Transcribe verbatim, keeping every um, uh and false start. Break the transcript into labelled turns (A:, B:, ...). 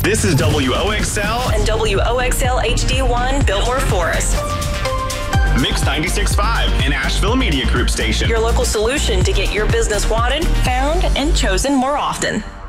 A: This is W O X L
B: and W O X L H D one Biltmore Forest.
A: Mix ninety-six point five, an Asheville Media Group station.
B: Your local solution to get your business wanted, found, and chosen more often.